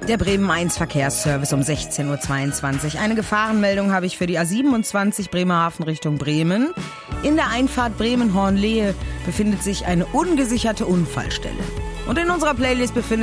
Der Bremen 1 Verkehrsservice um 16:22 Uhr. Eine Gefahrenmeldung habe ich für die A27 Bremerhaven Richtung Bremen. In der Einfahrt Bremen-Hornlehe befindet sich eine ungesicherte Unfallstelle. Und in unserer Playlist befindet